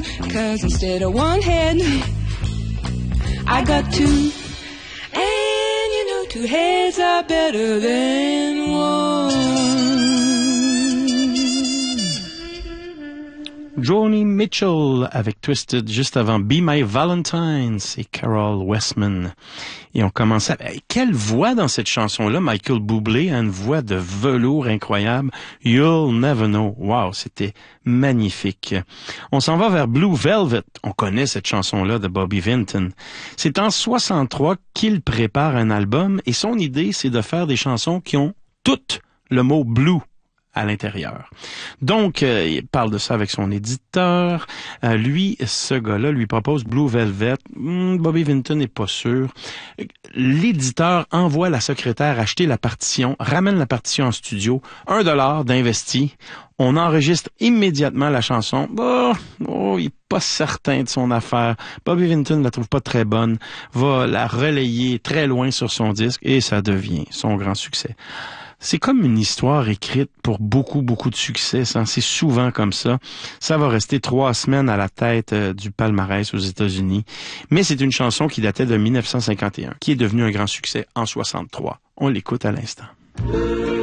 'cause instead of one head, I got two. And you know, two heads are better than one. Joni Mitchell avec Twisted, juste avant Be My Valentine, c'est Carol Westman. Et on commençait avec... Quelle voix dans cette chanson-là! Michael Bublé a une voix de velours incroyable. You'll Never Know. Wow, c'était magnifique. On s'en va vers Blue Velvet. On connaît cette chanson-là de Bobby Vinton. C'est en 63 qu'il prépare un album et son idée, c'est de faire des chansons qui ont toutes le mot blue à l'intérieur. Donc, il parle de ça avec son éditeur. Lui, ce gars-là, lui propose Blue Velvet. Bobby Vinton n'est pas sûr. L'éditeur envoie la secrétaire acheter la partition, ramène la partition en studio, $1 d'investi. On enregistre immédiatement la chanson. Il est pas certain de son affaire. Bobby Vinton la trouve pas très bonne, va la relayer très loin sur son disque et ça devient son grand succès. C'est comme une histoire écrite pour beaucoup de succès. Hein? C'est souvent comme ça. Ça va rester 3 semaines à la tête du palmarès aux États-Unis. Mais c'est une chanson qui datait de 1951, qui est devenue un grand succès en 63. On l'écoute à l'instant.